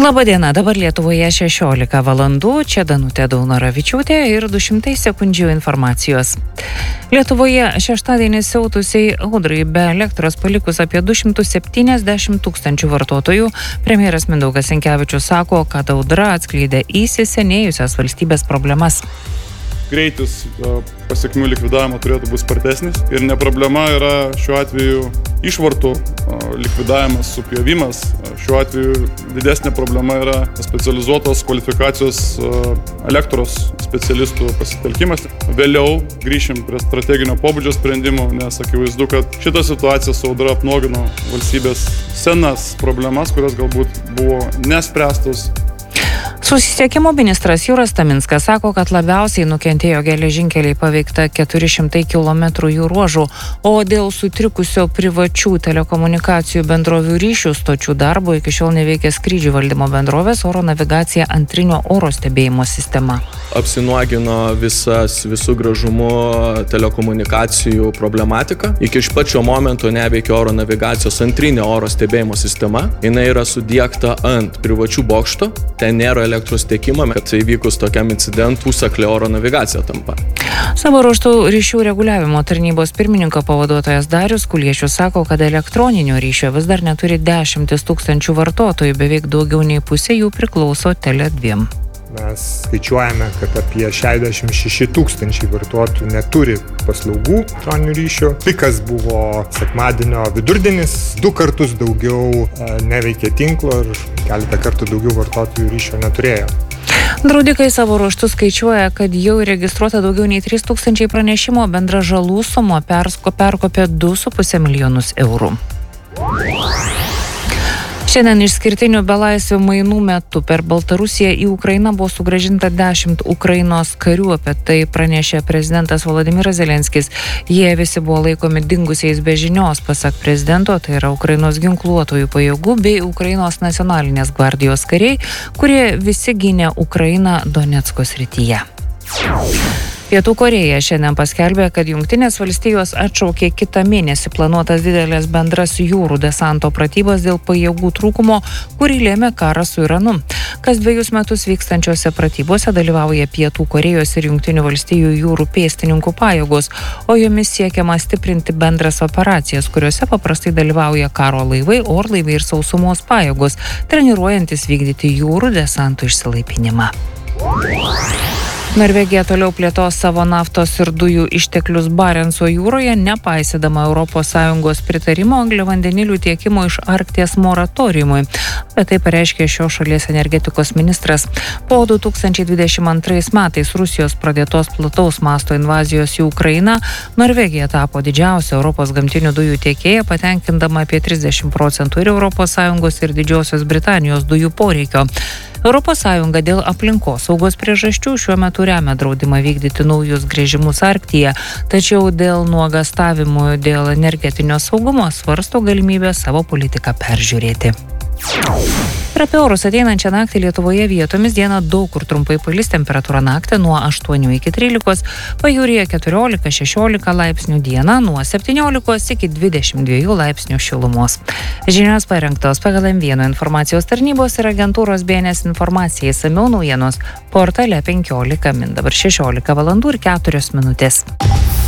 Labadiena, dabar Lietuvoje 16 valandų, čia Danutė Daunoravičiūtė ir 200 sekundžių informacijos. Lietuvoje šeštadienį siautusiai audrai be elektros palikus apie 270 000 vartotojų, premjeras Mindaugas Sinkevičius sako, kad audra atskleidė įsisenėjusias valstybės problemas. Greitis pasiekmių likvidavimo turėtų būti spartesnis ir ne problema yra šiuo atveju išvartų likvidavimas, supjovimas. Šiuo atveju didesnė problema yra specializuotos kvalifikacijos elektros specialistų pasitelkimas. Vėliau grįšim prie strateginio pobūdžio sprendimų, nes akivaizdu, kad šita situacija su audra apnuogino valstybės senas problemas, kurios galbūt buvo nespręstos. Susisiekimo ministras Jūras Taminskas sako, kad labiausiai nukentėjo geležinkeliai paveikta 400 km jų ruožų, o dėl sutrikusio privačių telekomunikacijų bendrovių ryšių stočių darbo iki šiol neveikia skrydžių valdymo bendrovės oro navigacija antrinio oro stebėjimo sistema. Apsinuogino visų gražumu telekomunikacijų problematika. Iki šio momento neveikia oro navigacijos antrinio oro stebėjimo sistema. Jinai yra sudiegta ant privačių bokšto, ten nėra elektros tiekimo, kad įvykus tokiam incidentui pusaklė oro navigacija tampa. Savo ruožtu ryšių reguliavimo tarnybos pirmininko pavaduotojas Darius Kuliešius sako, kad elektroninio ryšio vis dar neturi 10 000 vartotojų, beveik daugiau nei pusė jų priklauso Tele2. Mes skaičiuojame, kad apie 66 000 vartotojų neturi paslaugų elektroninių ryšių. Pikas buvo sekmadienio vidurdienis, 2 kartus daugiau neveikė tinklo ir keletą kartų daugiau vartotojų ryšio neturėjo. Draudikai savo ruožtu skaičiuoja, kad jau registruota daugiau nei 3 000 pranešimo, bendra žalų suma perkopė 2,5 milijonus eurų. Šiandien išskirtinių belaisvių mainų metu per Baltarusiją į Ukrainą buvo sugrąžinta 10 Ukrainos karių, apie tai pranešė prezidentas Volodymyras Zelenskis. Jie visi buvo laikomi dingusiais be žinios, pasak prezidento, tai yra Ukrainos ginkluotojų pajėgų bei Ukrainos nacionalinės gvardijos kariai, kurie visi gynė Ukrainą Donecko srityje. Pietų Korėja šiandien paskelbė, kad Jungtinės valstijos atšaukė kitą mėnesį planuotas didelės bendras jūrų desanto pratybas dėl pajėgų trūkumo, kurį lėmė karas su Iranu. Kas 2 metus vykstančiose pratybose dalyvauja Pietų Korėjos ir Jungtinių valstijų jūrų pėstininkų pajėgos, o jomis siekiama stiprinti bendras operacijas, kuriuose paprastai dalyvauja karo laivai, orlaiviai ir sausumos pajėgos, treniruojantis vykdyti jūrų desanto išsilaipinimą. Norvegija toliau plėtos savo naftos ir dujų išteklius Barenco jūroje, nepaisydama ES pritarimo angliavandenilių tiekimo iš Arkties moratoriumui. Apie tai pareiškė šios šalies energetikos ministras. Po 2022 metais Rusijos pradėtos plataus masto invazijos į Ukrainą, Norvegija tapo didžiausia Europos gamtinių dujų tiekėja, patenkindama apie 30% ir ES ir Didžiosios Britanijos dujų poreikio. ES dėl aplinkos saugos priežasčių šiuo metu remia draudimą vykdyti naujus gręžimus Arktyje, tačiau dėl nuogąstavimų dėl energetinio saugumo svarsto galimybę savo politiką peržiūrėti. Ir apie orus ateinančią naktį Lietuvoje vietomis dieną daug kur trumpai palis, temperatūra naktį nuo 8 iki 13, pajūryje 14-16 laipsnių, dieną nuo 17 iki 22 laipsnių šilumos. Žinios parengtos pagal M1 informacijos tarnybos ir agentūros BNS informacija, išsamiau naujienos portale 15 min. Dabar 16 valandų ir 4 minutės.